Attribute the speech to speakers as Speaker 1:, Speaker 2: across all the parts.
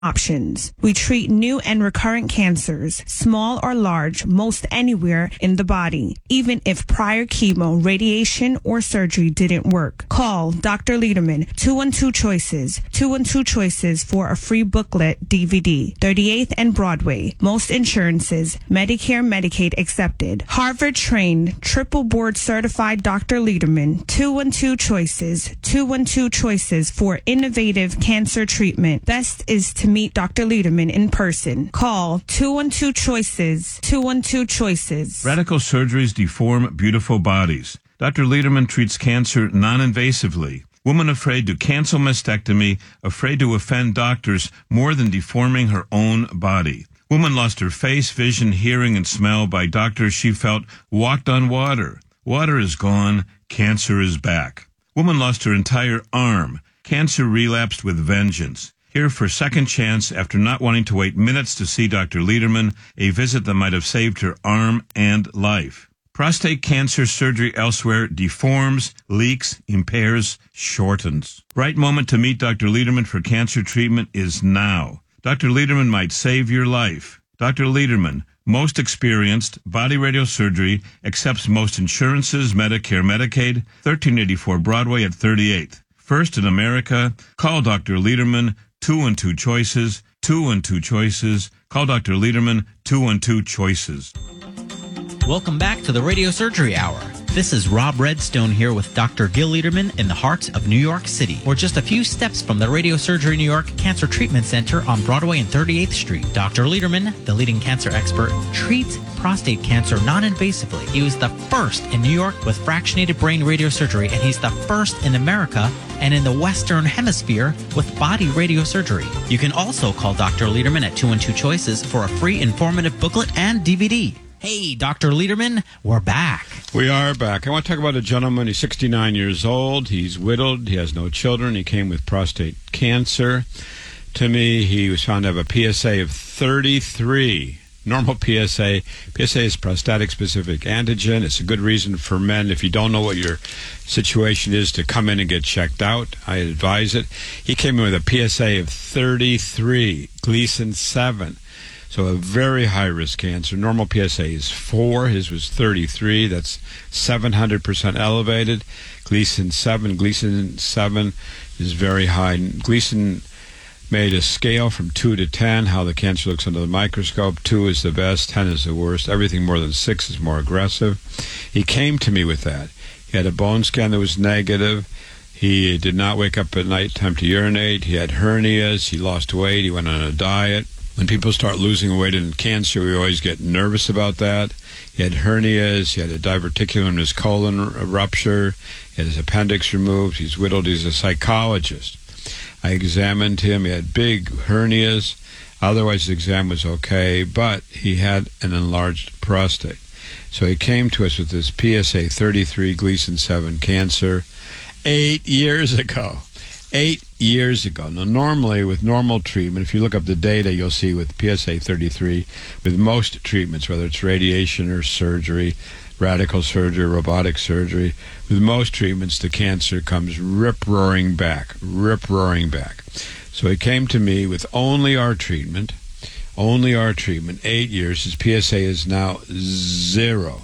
Speaker 1: options. We treat new and recurrent cancers, small or large, most anywhere in the body, even if prior chemo, radiation, or surgery didn't work. Call Dr. Lederman, 212-CHOICES, 212-CHOICES for a free booklet DVD, 38th and Broadway. Most insurances, Medicare, Medicaid accepted. Harvard-trained, triple board certified Dr. Lederman, 212-CHOICES, 212-CHOICES for innovative cancer treatment. Best is to meet Dr. Lederman in person. Call 212-CHOICES, 212-CHOICES.
Speaker 2: Radical surgeries deform beautiful bodies. Dr. Lederman treats cancer non-invasively. Woman afraid to cancel mastectomy, afraid to offend doctors more than deforming her own body. Woman lost her face, vision, hearing, and smell by doctors she felt walked on water. Water is gone. Cancer is back. Woman lost her entire arm. Cancer relapsed with vengeance. Here for second chance after not wanting to wait minutes to see Dr. Lederman, a visit that might have saved her arm and life. Prostate cancer surgery elsewhere deforms, leaks, impairs, shortens. Right moment to meet Dr. Lederman for cancer treatment is now. Dr. Lederman might save your life. Dr. Lederman, most experienced, body radiosurgery, accepts most insurances, Medicare, Medicaid, 1384 Broadway at 38th. First in America, call Dr. Lederman, 212-CHOICES, 212-CHOICES. Call Dr. Lederman, 212-CHOICES.
Speaker 3: Welcome back to the Radio Surgery Hour. This is Rob Redstone here with Dr. Gil Lederman in the heart of New York City. We're just a few steps from the Radio Surgery New York Cancer Treatment Center on Broadway and 38th Street. Dr. Lederman, the leading cancer expert, treats prostate cancer non-invasively. He was the first in New York with fractionated brain radiosurgery, and he's the first in America and in the Western Hemisphere with body radiosurgery. You can also call Dr. Lederman at 212-CHOICES for a free informative booklet and DVD. Hey, Dr. Lederman, we're back.
Speaker 4: We are back. I want to talk about a gentleman. He's 69 years old. He's widowed. He has no children. He came with prostate cancer. To me, he was found to have a PSA of 33. Normal PSA. PSA is prostatic-specific antigen. It's a good reason for men, if you don't know what your situation is, to come in and get checked out. I advise it. He came in with a PSA of 33, Gleason 7. So a very high-risk cancer. Normal PSA is 4. His was 33. That's 700% elevated. Gleason 7 is very high. Gleason made a scale from 2 to 10, how the cancer looks under the microscope. 2 is the best, 10 is the worst. Everything more than 6 is more aggressive. He came to me with that. He had a bone scan that was negative. He did not wake up at night time to urinate. He had hernias. He lost weight. He went on a diet. When people start losing weight in cancer, we always get nervous about that. He had hernias. He had a diverticulum in his colon rupture. He had his appendix removed. He's widowed. He's a psychologist. I examined him. He had big hernias. Otherwise, the exam was okay, but he had an enlarged prostate. So he came to us with this PSA 33 Gleason 7 cancer 8 years ago. 8 years ago. Now, normally, with normal treatment, if you look up the data, you'll see with PSA 33, with most treatments, whether it's radiation or surgery, radical surgery, robotic surgery, with most treatments, the cancer comes rip-roaring back. So he came to me with only our treatment, 8 years. His PSA is now 0.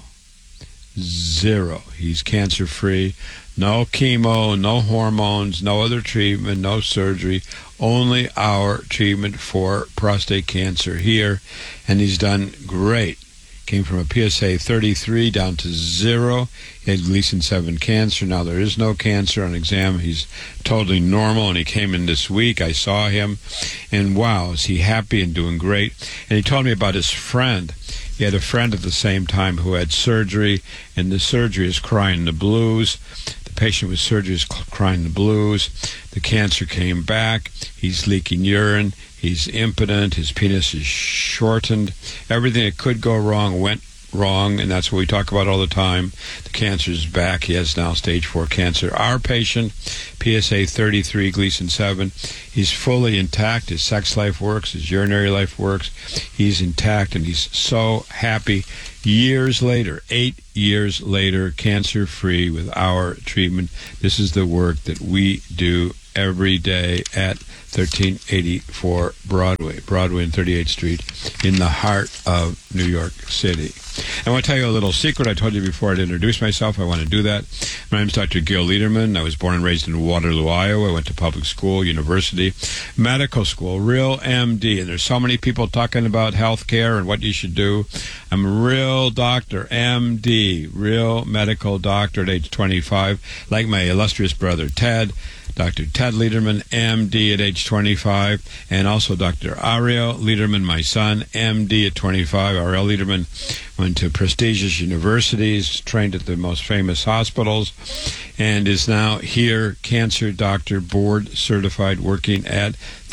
Speaker 4: He's cancer-free. No chemo, no hormones, no other treatment, no surgery, only our treatment for prostate cancer here, and he's done great. Came from a PSA 33 down to 0. He had Gleason 7 cancer. Now there is no cancer on exam. He's totally normal, and he came in this week. I saw him, and wow, is he happy and doing great. And he told me about his friend. He had a friend at the same time who had surgery, and the surgery is crying the blues. The patient with surgery is crying the blues. The cancer came back. He's leaking urine. He's impotent. His penis is shortened. Everything that could go wrong went wrong, and that's what we talk about all the time. The cancer is back. He has now stage 4 cancer. Our patient, PSA 33, Gleason 7, he's fully intact. His sex life works. His urinary life works. He's intact, and he's so happy. Years later, 8 years later, cancer-free with our treatment. This is the work that we do every day at 1384 Broadway and 38th Street in the heart of New York City. I want to tell you a little secret. I told you before I'd introduce myself. I want to do that. My name is Dr. Gil Liederman. I was born and raised in Waterloo, Iowa. I went to public school, university, medical school, real MD. And there's so many people talking about health care and what you should do. I'm a real doctor, MD, real medical doctor at age 25, like my illustrious brother Ted. Dr. Ted Liederman, MD at age 25, and also Dr. Ariel Liederman, my son, MD at 25. Ariel Liederman went to prestigious universities, trained at the most famous hospitals, and is now here, cancer doctor, board certified, working at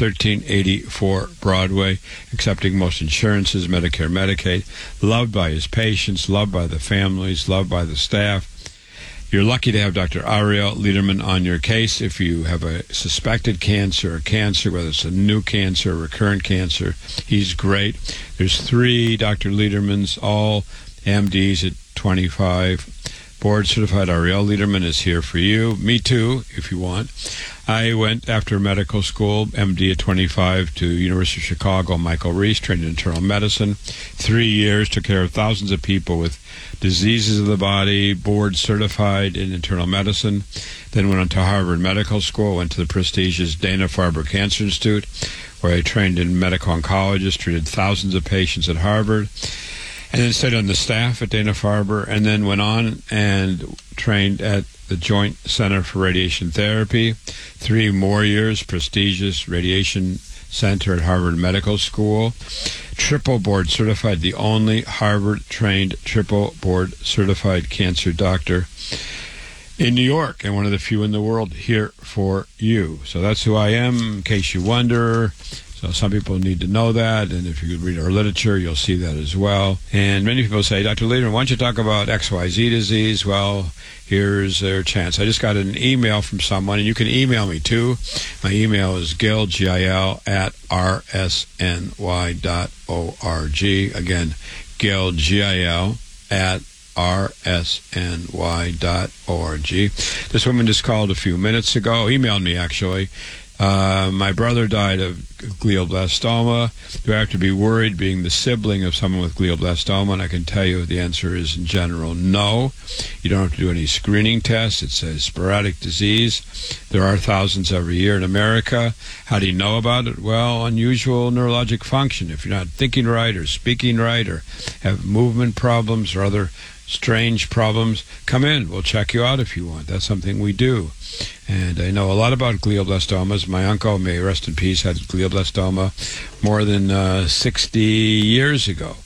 Speaker 4: 1384 Broadway, accepting most insurances, Medicare, Medicaid, loved by his patients, loved by the families, loved by the staff. You're lucky to have Dr. Ariel Liederman on your case if you have a suspected cancer or cancer, whether it's a new cancer or recurrent cancer. He's great. There's 3 Dr. Liedermans, all MDs at 25. Board certified Ariel Liederman is here for you. Me too, if you want. I went after medical school, MD at 25, to University of Chicago, Michael Reese, trained in internal medicine. 3 years, took care of thousands of people with diseases of the body, board certified in internal medicine. Then went on to Harvard Medical School, went to the prestigious Dana-Farber Cancer Institute, where I trained in medical oncologist, treated thousands of patients at Harvard, and then stayed on the staff at Dana-Farber, and then went on and trained at the Joint Center for Radiation Therapy. 3 more years, prestigious radiation center at Harvard Medical School. Triple board certified, the only Harvard-trained triple board certified cancer doctor in New York, and one of the few in the world, here for you. So that's who I am, in case you wonder. So some people need to know that, and if you read our literature, you'll see that as well. And many people say, Dr. Liederman, why don't you talk about XYZ disease? Well, here's their chance. I just got an email from someone, and you can email me too. My email is gil, G-I-L, at rsny.org. Again, gil, G-I-L, at rsny.org. This woman just called a few minutes ago, emailed me actually. My brother died of glioblastoma. Do I have to be worried being the sibling of someone with glioblastoma? And I can tell you the answer is, in general, no. You don't have to do any screening tests. It's a sporadic disease. There are thousands every year in America. How do you know about it? Well, unusual neurologic function. If you're not thinking right or speaking right or have movement problems or other strange problems, come in. We'll check you out if you want. That's something we do. And I know a lot about glioblastomas. My uncle, may rest in peace, had glioblastoma more than 60 years ago.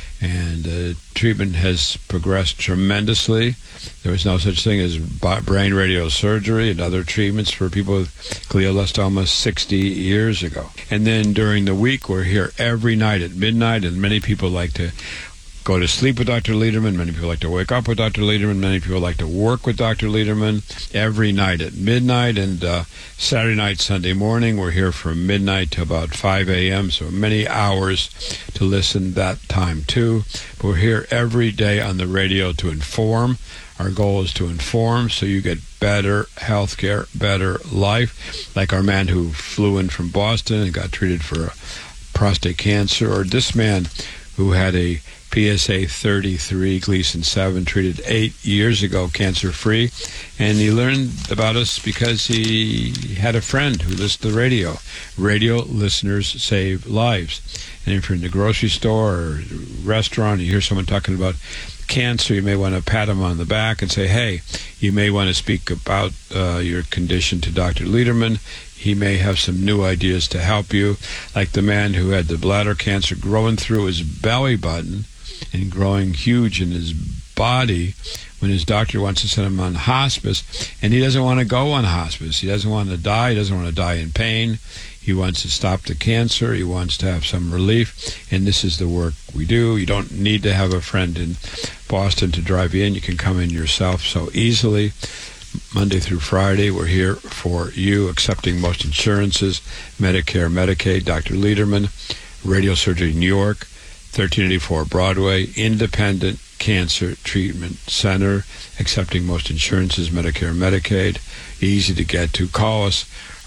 Speaker 4: And treatment has progressed tremendously. There was no such thing as brain radiosurgery and other treatments for people with glioblastoma 60 years ago. And then during the week, we're here every night at midnight, and many people like to go to sleep with Dr. Liederman. Many people like to wake up with Dr. Liederman. Many people like to work with Dr. Liederman every night at midnight. And Saturday night, Sunday morning, we're here from midnight to about 5 a.m., so many hours to listen that time too. But we're here every day on the radio to inform. Our goal is to inform so you get better health care, better life, like our man who flew in from Boston and got treated for prostate cancer, or this man who had a PSA 33, Gleason 7, treated 8 years ago, cancer-free. And he learned about us because he had a friend who listened to the radio. Radio listeners save lives. And if you're in the grocery store or restaurant, you hear someone talking about cancer, you may want to pat them on the back and say, hey, you may want to speak about your condition to Dr. Liederman. He may have some new ideas to help you, like the man who had the bladder cancer growing through his belly button and growing huge in his body, when his doctor wants to send him on hospice, and he doesn't want to go on hospice. He doesn't want to die. He doesn't want to die in pain. He wants to stop the cancer. He wants to have some relief, and this is the work we do. You don't need to have a friend in Boston to drive you in. You can come in yourself so easily. Monday through Friday, we're here for you, accepting most insurances, Medicare, Medicaid. Dr. Liederman, Radio Surgery New York, 1384 Broadway, Independent Cancer Treatment Center, accepting most insurances, Medicare, Medicaid. Easy to get to. Call us.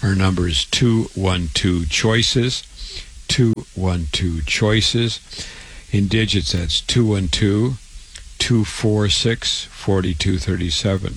Speaker 4: Our number is 212-CHOICES, 212-CHOICES. In digits, that's 212-246-4237.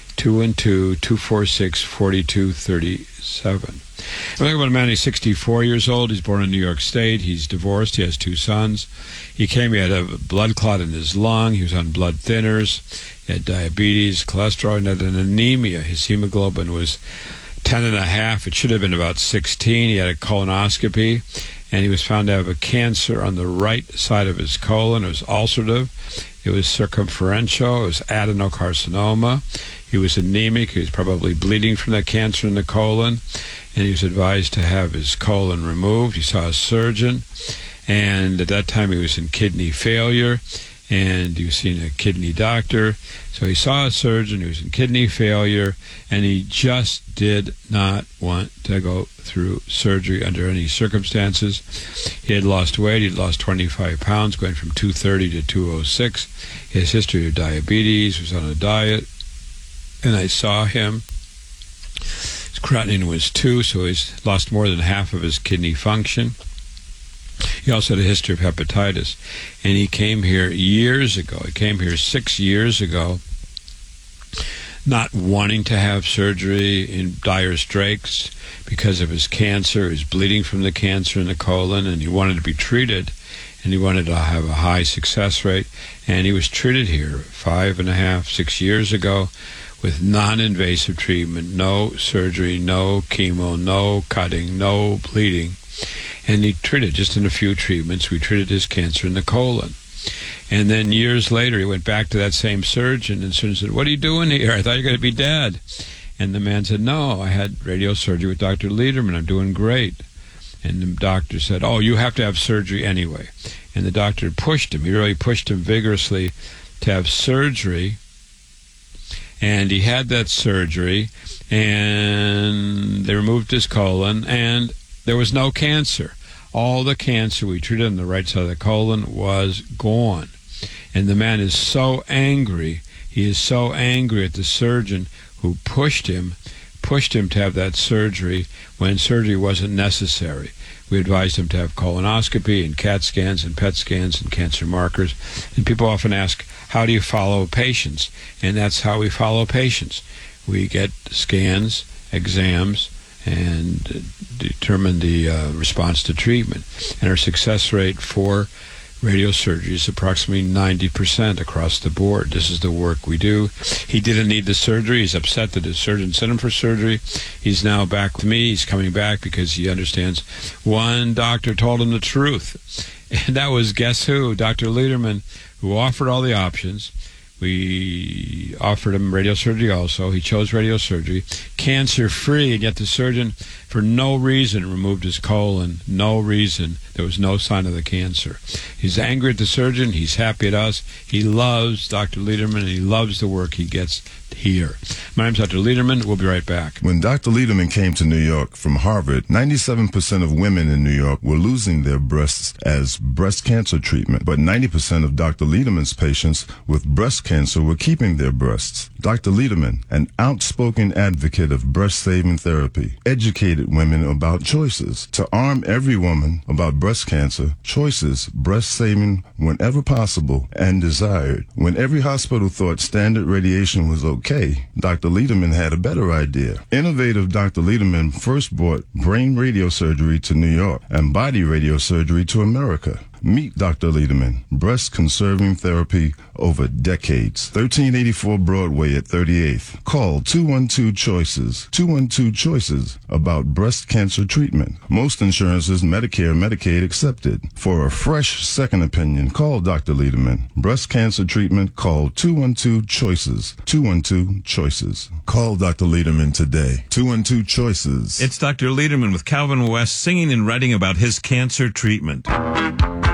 Speaker 4: 212-246-4237. I'm talking about a man, he's 64 years old. He's born in New York State. He's divorced. He has 2 sons. He came, he had a blood clot in his lung. He was on blood thinners. He had diabetes, cholesterol, and had an anemia. His hemoglobin was 10.5. It should have been about 16. He had a colonoscopy, and he was found to have a cancer on the right side of his colon. It was ulcerative. It was circumferential. It was adenocarcinoma. He was anemic. He was probably bleeding from that cancer in the colon, and he was advised to have his colon removed. He saw a surgeon, and at that time he was in kidney failure, and he was seeing a kidney doctor. So he saw a surgeon, he was in kidney failure, and he just did not want to go through surgery under any circumstances. He had lost weight. He'd lost 25 pounds, going from 230 to 206. His history of diabetes, was on a diet, and I saw him. His creatinine was 2, so he's lost more than half of his kidney function. He also had a history of hepatitis, and he came here years ago. He came here 6 years ago, not wanting to have surgery, in dire straits because of his cancer. He was bleeding from the cancer in the colon, and he wanted to be treated, and he wanted to have a high success rate. And he was treated here 5.5, 6 years ago with non-invasive treatment, no surgery, no chemo, no cutting, no bleeding. And he treated, just in a few treatments, we treated his cancer in the colon. And then years later, he went back to that same surgeon, and the surgeon said, "What are you doing here? I thought you were going to be dead." And the man said, "No, I had radiosurgery with Dr. Lederman. I'm doing great." And the doctor said, "Oh, you have to have surgery anyway." And the doctor pushed him. He really pushed him vigorously to have surgery. And he had that surgery, and they removed his colon, and there was no cancer. All the cancer we treated on the right side of the colon was gone. And the man is so angry. He is so angry at the surgeon who pushed him to have that surgery when surgery wasn't necessary. We advised him to have colonoscopy and CAT scans and PET scans and cancer markers. And people often ask, how do you follow patients? And that's how we follow patients. We get scans, exams, and determine the response to treatment. And our success rate for radiosurgery is approximately 90% across the board. This is the work we do. He didn't need the surgery. He's upset that his surgeon sent him for surgery. He's now back with me. He's coming back because he understands one doctor told him the truth. And that was, guess who? Dr. Lederman, who offered all the options. We offered him radiosurgery also. He chose radiosurgery, cancer-free, and yet the surgeon, for no reason, removed his colon. No reason. There was no sign of the cancer. He's angry at the surgeon. He's happy at us. He loves Dr. Lederman, and he loves the work he gets here. My name's Dr. Lederman. We'll be right back.
Speaker 5: When Dr. Lederman came to New York from Harvard, 97% of women in New York were losing their breasts as breast cancer treatment, but 90% of Dr. Lederman's patients with breast cancer were keeping their breasts. Dr. Lederman, an outspoken advocate of breast-saving therapy, educated women about choices. To arm every woman about breast cancer, choices, breast-saving whenever possible and desired. When every hospital thought standard radiation was okay, Dr. Lederman had a better idea. Innovative Dr. Lederman first brought brain radiosurgery to New York and body radiosurgery to America. Meet Dr. Lederman, breast-conserving therapy over decades. 1384 Broadway at 38th. Call 212-CHOICES. 212-CHOICES about breast cancer treatment. Most insurances, Medicare, Medicaid accepted. For a fresh second opinion, call Dr. Lederman. Breast cancer treatment, call 212-CHOICES. 212-CHOICES. Call Dr. Lederman today. 212-CHOICES.
Speaker 2: It's Dr. Lederman with Calvin West singing and writing about his cancer treatment.